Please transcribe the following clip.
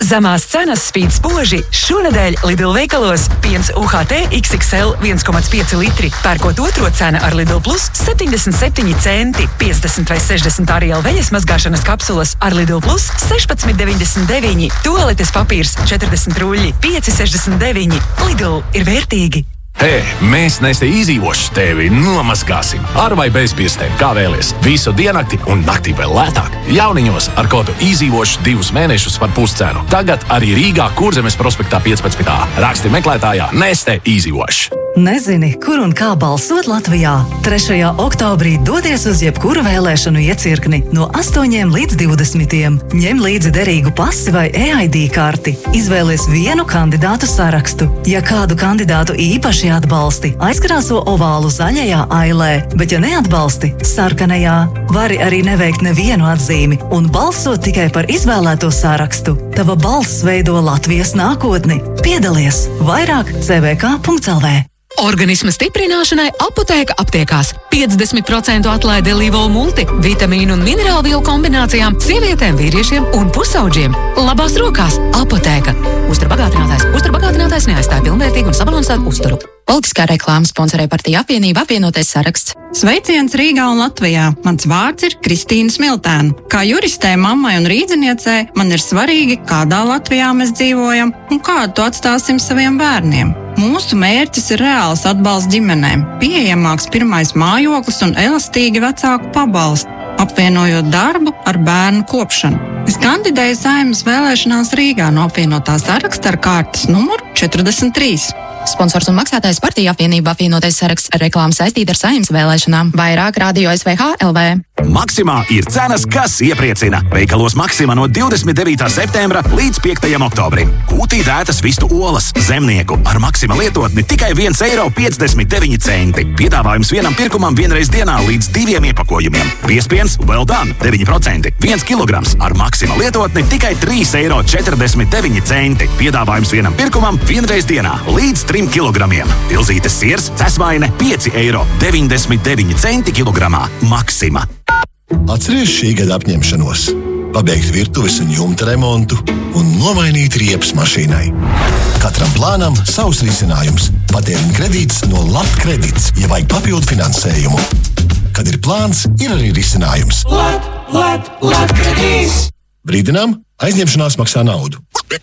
Zemās cenas spīd spoži. Šonedēļ Lidl veikalos piens UHT XXL 1,5 litri. Pērkot otro cena ar Lidl Plus 77 centi. 50 vai 60 Ariel veļas mazgāšanas kapsulas ar Lidl Plus 16,99. Tualetes papīrs 40 ruļļi 5,69. Lidl ir vērtīgi. Hei, mēs Neste izdzīvoši tevi nomazgāsim. Ar vai bez pirkstiem, kā vēlies. Visu diennakti un naktī vēl lētāk. Jauniņos ar kodu izdzīvoši 2 mēnešus par puscenu. Tagad arī Rīgā Kurzemes prospektā 15. Raksti meklētājā Neste izdzīvoši. Nezini, kur un kā balsot Latvijā? 3. oktobrī dodies uz jebkuru vēlēšanu iecirkni no 8 līdz 20. Ņem līdzi derīgu pasi vai EID karti. Izvēlies vienu kandidātu sarakstu. Ja kādu kandidātu īpaši atbalsti, aizkrāso ovālu zaļajā ailē, bet ja neatbalsti, sarkanajā. Vari arī neveikt nevienu atzīmi un balsot tikai par izvēlēto sarakstu. Tava balss veido Latvijas nākotni. Piedalies! Vairāk cvk.lv. Organisma stiprināšanai Apotēka aptiekās. 50% atlaide Livol multi, vitamīnu un minerālu vielu kombinācijām sievietēm, vīriešiem un pusauģiem. Labās rokās Apotēka. Uzturbagātinātājs neaizstāja pilnvērtīgu un sabalansētu uzturu. Politiskā reklāma sponsorē partija apvienība Apvienotais saraksts. Sveiciens Rīgā un Latvijā. Mans vārds ir Kristīna Smiltēna. Kā juristē, mammai un rīdziniecei man ir svarīgi, kādā Latvijā mēs dzīvojam un kādu to atstāsim saviem bērniem. Mūsu mērķis ir reāls atbalsts ģimenēm, pieejamāks pirmais mājoklis un elastīgi vecāku pabalsti, apvienojot darbu ar bērnu kopšanu. Es kandidēju Saeimas vēlēšanās Rīgā no apvienotā saraksta ar kārtas numuru 43. Sponsors un maksātājs partija apvienība Apvienotais saraksts. Reklāma saistīta ar Saeimas vēlēšanām. Vairāk radio SVH LV. Maksimā ir cenas, kas iepriecina. Veikalos Maksimā no 29. septembra līdz 5. oktobrim. Kūtī dētas vistu olas, zemnieku ar Maksimā lietotni tikai 1,59 eiro. Piedāvājums vienam pirkumam vienreiz dienā līdz 2 iepakojumiem. Piespiens Well Done 9%. 1 kilograms ar Maksimā lietotni tikai 3,49 eiro. Piedāvājums vienam pirkumam vienreiz dienā līdz 3 kilogramiem. Pilzītes siers, cesvaine 5,99 eiro kilogramā. Maksimā. Atceries šī gada apņemšanos? Pabeigt virtuves un jumta remontu un nomainīt riepas mašīnai. Katram plānam savs risinājums. Patēriņa kredīts no Latkredits, ja vajag papildu finansējumu. Kad ir plāns, ir arī risinājums. Latkredīts! Brīdinām, aizņemšanās maksā naudu.